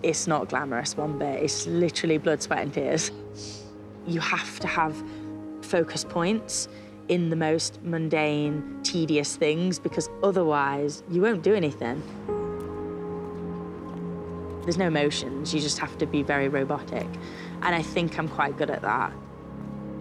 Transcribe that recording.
It's not glamorous one bit. It's literally blood, sweat and tears. You have to have focus points in the most mundane, tedious things, because otherwise you won't do anything. There's no emotions, you just have to be very robotic. And I think I'm quite good at that.